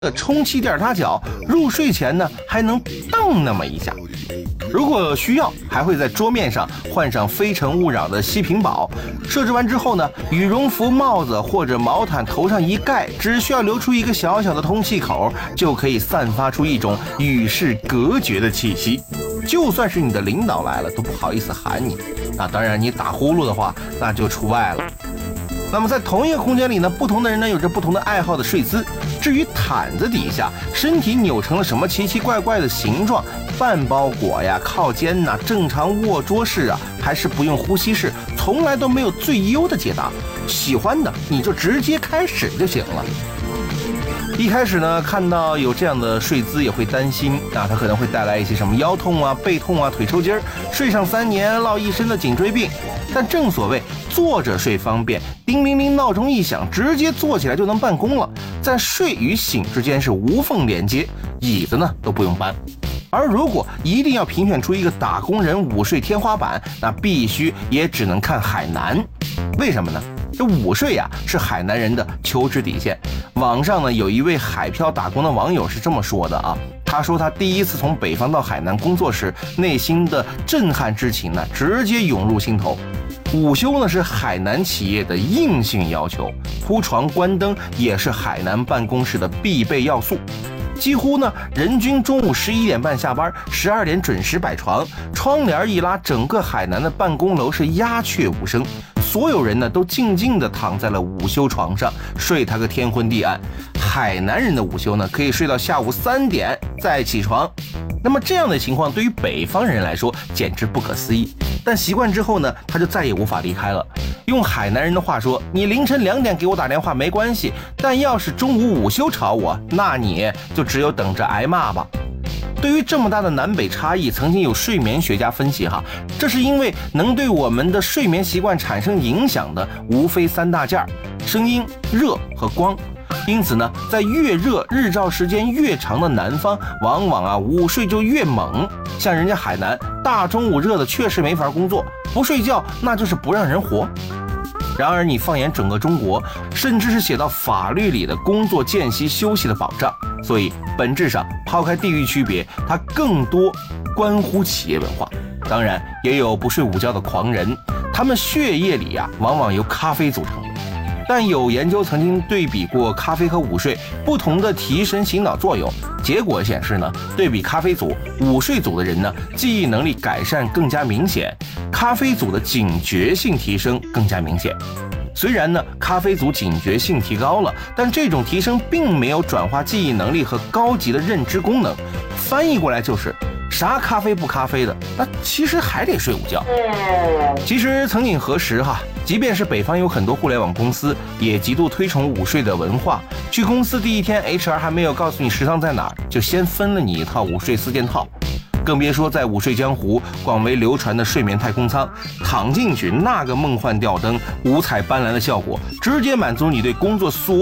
充气垫踏脚，入睡前呢还能蹬那么一下。如果需要，还会在桌面上换上非诚勿扰的息屏保。设置完之后呢，羽绒服、帽子或者毛毯头上一盖，只需要留出一个小小的通气口，就可以散发出一种与世隔绝的气息。就算是你的领导来了，都不好意思喊你。那当然，你打呼噜的话，那就除外了。那么在同一个空间里呢，不同的人呢有着不同的爱好的睡姿。至于毯子底下身体扭成了什么奇奇怪怪的形状，半包裹呀、靠肩呐、正常卧桌式啊，还是不用呼吸式，从来都没有最优的解答。喜欢的你就直接开始就行了。一开始呢，看到有这样的睡姿也会担心啊，它可能会带来一些什么腰痛啊、背痛啊、腿抽筋儿，睡上3年落一身的颈椎病。但正所谓坐着睡方便，叮铃铃闹钟一响，直接坐起来就能办公了，在睡与醒之间是无缝连接，椅子呢都不用搬。而如果一定要评选出一个打工人午睡天花板，那必须也只能看海南。为什么呢？这午睡呀是海南人的求职底线。网上呢有一位海漂打工的网友是这么说的啊，他说他第一次从北方到海南工作时，内心的震撼之情呢直接涌入心头。午休呢是海南企业的硬性要求，铺床关灯也是海南办公室的必备要素。几乎呢，人均中午11点半下班，12点准时摆床，窗帘一拉，整个海南的办公楼是鸦雀无声，所有人呢都静静地躺在了午休床上，睡他个天昏地暗。海南人的午休呢，可以睡到下午3点再起床。那么这样的情况对于北方人来说简直不可思议，但习惯之后呢，他就再也无法离开了。用海南人的话说，你凌晨2点给我打电话没关系，但要是中午午休吵我，那你就只有等着挨骂吧。对于这么大的南北差异，曾经有睡眠学家分析哈，这是因为能对我们的睡眠习惯产生影响的无非3大件：声音、热和光。因此呢，在越热、日照时间越长的南方，往往午睡就越猛。像人家海南，大中午热的确实没法工作，不睡觉那就是不让人活。然而你放眼整个中国，甚至是写到法律里的工作、间隙、休息的保障，所以本质上抛开地域区别，它更多关乎企业文化。当然也有不睡午觉的狂人，他们血液里往往由咖啡组成。但有研究曾经对比过咖啡和午睡不同的提神醒脑作用，结果显示呢，对比咖啡组，午睡组的人呢，记忆能力改善更加明显，咖啡组的警觉性提升更加明显。虽然呢，咖啡组警觉性提高了，但这种提升并没有转化记忆能力和高级的认知功能。翻译过来就是，啥咖啡不咖啡的，那其实还得睡午觉。其实曾几何时即便是北方有很多互联网公司，也极度推崇午睡的文化。去公司第一天 ，HR 还没有告诉你食堂在哪儿，就先分了你一套午睡4件套。更别说在午睡江湖广为流传的睡眠太空舱，躺进去那个梦幻吊灯、五彩斑斓的效果，直接满足你对工作所